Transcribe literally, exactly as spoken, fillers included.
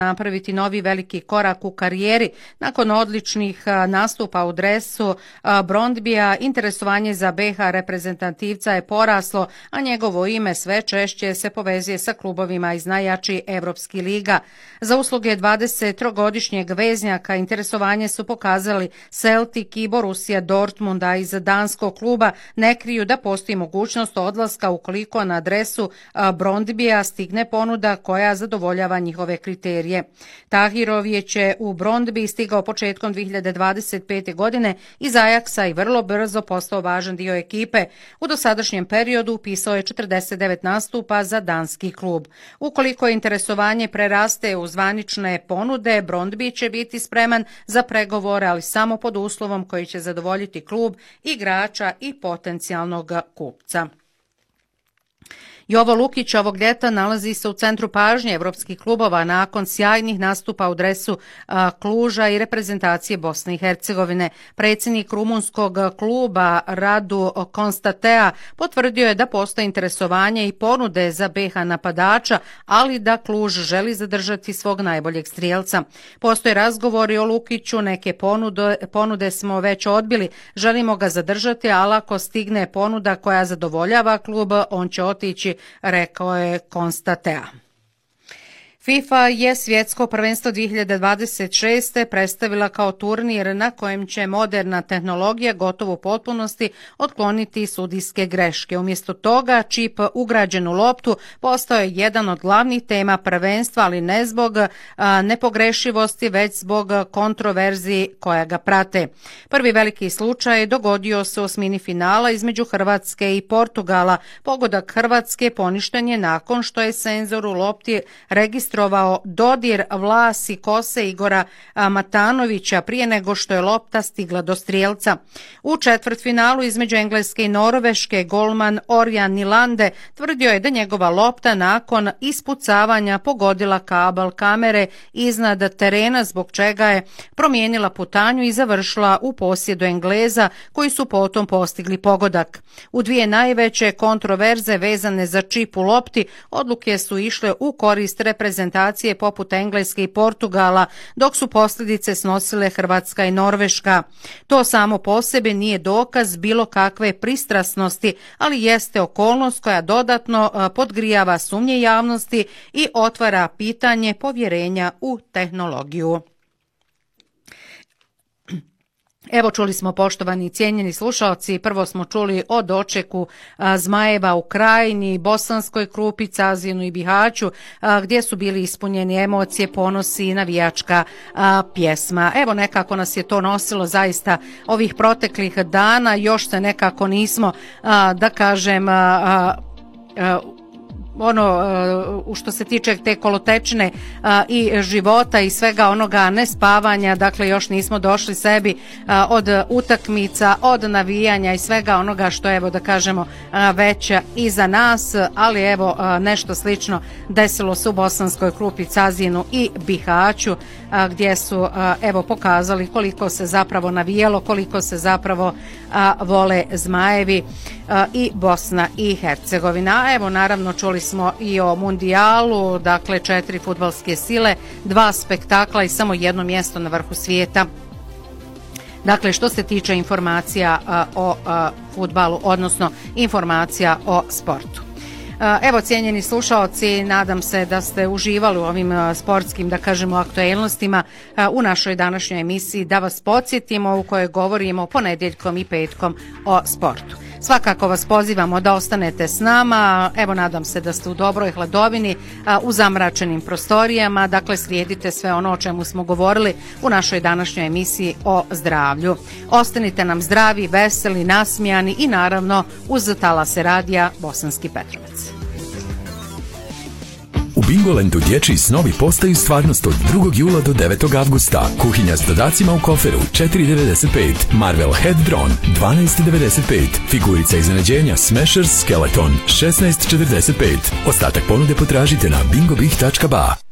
napraviti novi veliki korak u karijeri. Nakon odličnih nastupa u dresu Brondbija, interesovanje za B H reprezentativca je poraslo, a njegovo ime sve češće se povezuje sa klubovima iz najjačih evropskih liga. Za usluge dvadesettrogodišnjeg veznjaka interesovanje su pokazali Celtic i Borussia Dortmunda. Iz danskog kluba ne kriju da postoji mogućnost odlaska ukoliko na adresu Brondbija stigne ponuda koja zadovoljava njihove kriterije. Tahirov je će u Brondby stigao početkom dvije hiljade dvadeset pete. godine iz Ajaksa i vrlo brzo postao važan dio ekipe. U dosadašnjem periodu upisao je četrdeset devet nastupa za danski klub. Ukoliko interesovanje preraste u zvanične ponude, Brondby će biti spreman za pregovore, ali samo pod uslovom koji će zadovoljiti klub, igrača i potencijalnog kupca. Jovo Lukić ovog ljeta nalazi se u centru pažnje evropskih klubova nakon sjajnih nastupa u dresu Kluža i reprezentacije Bosne i Hercegovine. Predsjednik rumunskog kluba Radu Konstatea potvrdio je da postoje interesovanje i ponude za B H napadača, ali da Kluž želi zadržati svog najboljeg strijelca. Postoje razgovori o Lukiću, neke ponude, ponude smo već odbili, želimo ga zadržati, ali ako stigne ponuda koja zadovoljava klub, on će otići, rekao je Konstatea. FIFA je svjetsko prvenstvo dvije hiljade dvadeset šeste. predstavila kao turnir na kojem će moderna tehnologija gotovo u potpunosti otkloniti sudijske greške. Umjesto toga, čip ugrađen u loptu postao je jedan od glavnih tema prvenstva, ali ne zbog a, nepogrešivosti, već zbog kontroverziji koja ga prate. Prvi veliki slučaj dogodio se u osmini finala između Hrvatske i Portugala. Pogodak Hrvatske poništen je nakon što je senzor u lopti registrovao dodir vlasi kose Igora Matanovića prije nego što je lopta stigla do strijelca. U četvrtfinalu između Engleske i Norveške golman Orjan Nilande tvrdio je da njegova lopta nakon ispucavanja pogodila kabel kamere iznad terena, zbog čega je promijenila putanju i završila u posjedu Engleza, koji su potom postigli pogodak. U dvije najveće kontroverze vezane za čip u lopti odluke su išle u korist reprezentacije poput Engleske i Portugala, dok su posljedice snosile Hrvatska i Norveška. To samo po sebi nije dokaz bilo kakve pristrasnosti, ali jeste okolnost koja dodatno podgrijava sumnje javnosti i otvara pitanje povjerenja u tehnologiju. Evo, čuli smo, poštovani i cijenjeni slušalci, prvo smo čuli o dočeku a, Zmajeva u Krajini, Bosanskoj Krupi, Cazinu i Bihaću, a, gdje su bili ispunjeni emocije, ponosi i navijačka a, pjesma. Evo, nekako nas je to nosilo zaista ovih proteklih dana, još se nekako nismo, a, da kažem, a, a, a, ono u što se tiče te kolotečne a, i života i svega onoga nespavanja, dakle još nismo došli sebi a, od utakmica, od navijanja i svega onoga što evo da kažemo a, već iza nas, ali evo a, nešto slično desilo se u Bosanskoj Krupi, Cazinu i Bihaću, a, gdje su a, evo pokazali koliko se zapravo navijalo, koliko se zapravo a, vole Zmajevi a, i Bosna i Hercegovina. A evo naravno čuli smo i o mundijalu, dakle četiri fudbalske sile, dva spektakla i samo jedno mjesto na vrhu svijeta. Dakle, što se tiče informacija a, o a, fudbalu, odnosno informacija o sportu. Evo, cijenjeni slušalci, nadam se da ste uživali u ovim sportskim, da kažemo, aktuelnostima u našoj današnjoj emisiji, da vas podsjetimo, u kojoj govorimo ponedjeljkom i petkom o sportu. Svakako vas pozivamo da ostanete s nama, evo nadam se da ste u dobroj hladovini, u zamračenim prostorijama, dakle slijedite sve ono o čemu smo govorili u našoj današnjoj emisiji o zdravlju. Ostanite nam zdravi, veseli, nasmijani i naravno uz talase radija Bosanski Petrovac. U Bingolandu dječji snovi postaju stvarnost od drugog jula do devetog avgusta. Kuhinja s dodacima u koferu četiri devedeset pet, Marvel Head Drone dvanaest devedeset pet, figurica iznenađenja Smashers Skeleton šesnaest četrdeset pet. Ostatak ponude potražite na bingobih tačka ba.